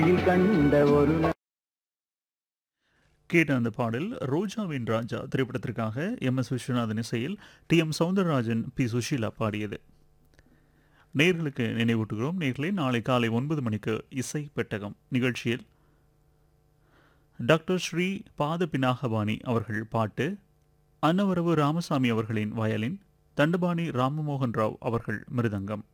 கண்ட ஒரு கேட்ட அந்த பாடல் ரோஜாவின் ராஜா திரைப்படத்திற்காக எம்.எஸ். விஸ்வநாதன் இசையில் டி.எம். சௌந்தரராஜன், பி. சுஷீலா பாடியது. நேர்களுக்கு நினைவூட்டுகிறோம், நேர்களே நாளை காலை 9 மணிக்கு இசை பெட்டகம் நிகழ்ச்சியில் டாக்டர் ஸ்ரீ பாத பினாகபாணி அவர்கள் பாட்டு, அன்னவரவு ராமசாமி அவர்களின் வயலின், தண்டபாணி ராமமோகன் ராவ் அவர்கள் மிருதங்கம்.